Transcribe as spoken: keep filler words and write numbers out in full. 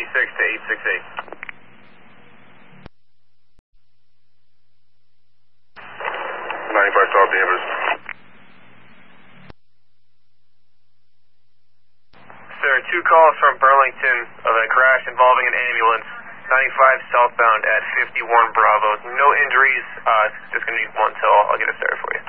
six to eight six eight. ninety-five South Danvers. There are two calls from Burlington of a crash involving an ambulance, ninety-five southbound at fifty-one Bravo. No injuries, uh, just going to need one, so I'll, I'll get it started for you.